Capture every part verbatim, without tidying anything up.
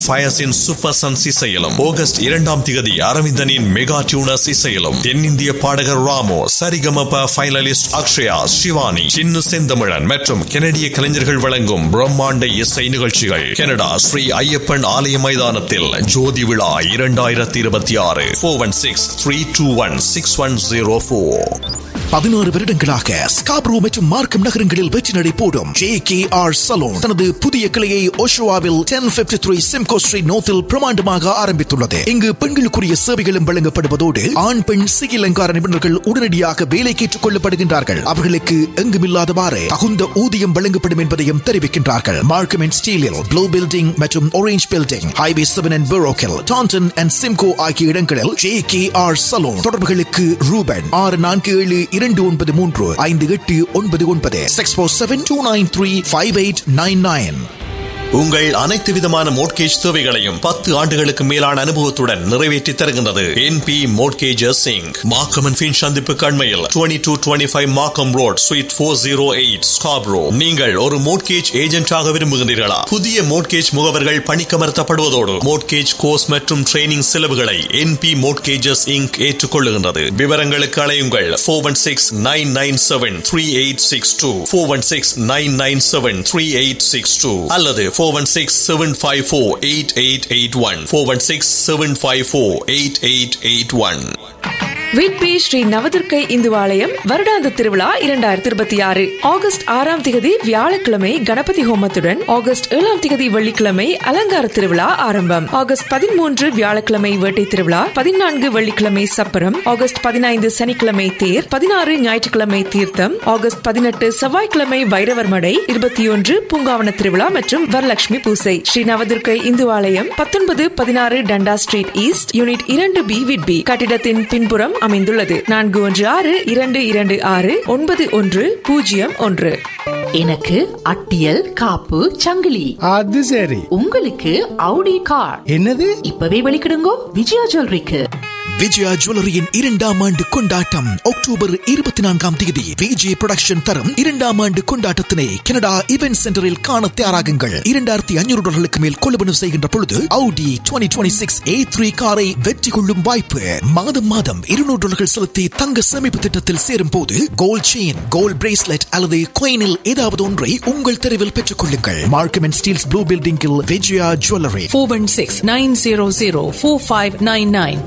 ஃபயர்ஸின் super sons இசையிலும் August இரண்டாம் திகதி அரவிந்தனின் mega tuners இசையிலும் தென்னிந்திய பாடகர் ராமோ, சரிகமப ஃபைனலிஸ்ட் அக்ஷயா, சிவானி, சின்னு செந்தமிழன் மற்றும் கெனடிய கலைஞர்கள் வழங்கும் பிரம்மாண்ட இசை நிகழ்ச்சிகள் கனடா ஸ்ரீ ஐயப்பன் ஆலய மைதானத்தில் ஜோதி விழா இரண்டாயிரத்தி இருபத்தி ஆறு four one six three two one six one zero four. பதினாறு வருடங்களாக ஸ்காப்ரோ மற்றும் மார்க்கம் நகரங்களில் வெற்றி நடை போடும் ஜே கே ஆர் சலூன் தனது புதிய கிளையை ஓஷோவாவில் ten fifty three Simcoe street நோத்தில் பிரமாண்டமாக ஆரம்பித்துள்ளது. இங்கு பெண்களுக்குரிய சேவைகளும் வழங்கப்படுவதோடு ஆண் பெண் சிகை அலங்கார நிபுணர்கள் உடனடியாக வேலைக்கு ஏற்றுக் கொள்ளப்படுகின்றார்கள். அவர்களுக்கு எங்குமில்லாதவாறு தகுந்த ஊதியம் வழங்கப்படும் என்பதையும் தெரிவிக்கின்றார்கள். மார்க்கம் அண்ட் ஸ்டீலில் ப்ளூ பில்டிங் மற்றும் orange building, highway seven and பெரோக்கில், Tandon and Simcoe ஆகிய இடங்களில் ஜே கே ஆர் சலூன். தொடர்புகளுக்கு ரூபன் ஆறு நான்கு ஏழு இரண்டு ஒன்பது மூன்று ஐந்து எட்டு ஒன்பது ஒன்பது six four seven two nine three five eight nine nine. உங்கள் அனைத்து விதமான மோட்கேஜ் தேவைகளையும் பத்து ஆண்டுகளுக்கு மேலான அனுபவத்துடன் நிறைவேற்றி தருகின்றது NP mortgages Singh. Markham and fin சந்திப்பு கண்மையில் டுவெண்ட்டி டூ டுவெண்ட்டி ஃபைவ் மார்க்கம் road sweet four zero eight Scarborough. நீங்கள் ஒரு மோட்கேஜ் ஏஜென்டாக விரும்புகின்றீர்களா? புதிய மோட்கேஜ் முகவர்கள் பணிக்கமர்த்தப்படுவதோடு மோட்கேஜ் கோர்ஸ் மற்றும் ட்ரைனிங் செலவுகளை என்பி மோட்கேஜஸ் இங்க் ஏற்றுக்கொள்ளுகின்றது. விவரங்களுக்கு அழையுங்கள் four one six nine nine seven three eight six two four one six nine nine seven three eight six two அல்லது four one six seven five four eight eight eight one four one six seven five four eight eight eight one. Whitby Sri நவதுர்க்கை இந்துவாலயம் வருடாந்த திருவிழா இரண்டாயிரத்தி இருபத்தி ஆறு August ஆறாம் திகதி வியாழக்கிழமை Ganapathi ஹோமத்துடன் August ஏழாம் திகதி வெள்ளிக்கிழமை அலங்கார திருவிழா ஆரம்பம். ஆகஸ்ட் பதிமூன்று வியாழக்கிழமை வேட்டை திருவிழா, பதினான்கு வெள்ளிக்கிழமை சப்பரம், ஆகஸ்ட் பதினைந்து சனிக்கிழமை தேர், பதினாறு ஞாயிற்றுக்கிழமை தீர்த்தம், ஆகஸ்ட் பதினெட்டு செவ்வாய்க்கிழமை வைரவர் மடை, இருபத்தி ஒன்று பூங்காவன திருவிழா மற்றும் வரலட்சுமி பூசை. ஸ்ரீ நவதுர்க்கை இந்துவாலயம் பத்தொன்பது பதினாறு டண்டா ஸ்ட்ரீட் ஈஸ்ட், யூனிட் இரண்டு பி விட்பி. கட்டிடத்தின் பின்புறம் அமைந்துள்ளது. நான்கு ஒன்று ஆறு இரண்டு இரண்டு ஆறு ஒன்பது ஒன்று பூஜ்ஜியம் ஒன்று. எனக்கு அட்டியல் காப்பு சங்கிலி. அது சரி. உங்களுக்கு அவுடி கார். என்னது? இப்பவே வெளிக்கிடுங்கோ விஜயா ஜுவல்லரிக்கு. விஜயா ஜுவல்லரியின் இரண்டாம் ஆண்டு கொண்டாட்டம் அக்டோபர் இருபத்தி நான்காம் தேதி விஜய் புரொடக்ஷன் தரும் இரண்டாம் ஆண்டு கொண்டாட்டத்தினை கனடா இவென்ட் சென்டரில் காண தயாராகுங்கள். இரண்டாயிரத்தி ஐநூறு டாலர்களுக்கு மேல் கொள்வனவு செய்கின்ற பொழுது Audi twenty twenty-six A three காரை வெற்றி கொள்ளும் வாய்ப்பு. மாதம் மாதம் இருநூறு டாலர்கள் செலுத்தி தங்க சேமிப்பு திட்டத்தில் சேரும் போது கோல்ட் செயின், கோல்ட் பிரேஸ்லெட் அல்லது coinல் ஏதாவது ஒன்றை உங்கள் தெருவில் பெற்றுக் கொள்ளுங்கள். மார்க்கம் அண்ட் ஸ்டீல்ஸ் ப்ளூ பில்டிங்கில் Vijaya jewellery four one six nine zero zero four five nine nine.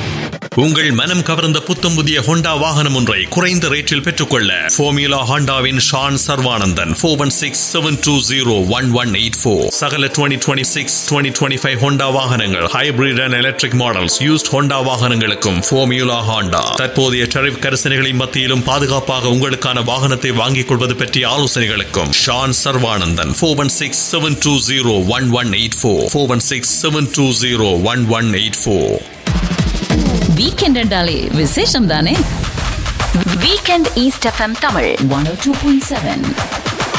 உங்கள் மனம் கவர்ந்த புத்தம் புதிய ஹோண்டா வாகனம் ஒன்றை குறைந்த ரேட்டில் பெற்றுக்கொள்ள formula ஹோண்டாவின் Shawn Sarvanandan four one six seven two zero one one eight four. சகல twenty twenty six twenty twenty five Honda வாகனங்கள், hybrid and electric models, used Honda வாகனங்களுக்கும் ஃபோமியூலா ஹோண்டா. தற்போதைய டரிஃப் கரிசனைகளின் மத்தியிலும் பாதுகாப்பாக உங்களுக்கான வாகனத்தை வாங்கிக் கொள்வது பற்றிய ஆலோசனைகளுக்கும் Shawn Sarvanandan four one six seven two zero one one eight four four one six seven two zero one one eight four. Weekend என்றாலே விசேஷம் தானே. Weekend east FM Tamil one oh two point seven.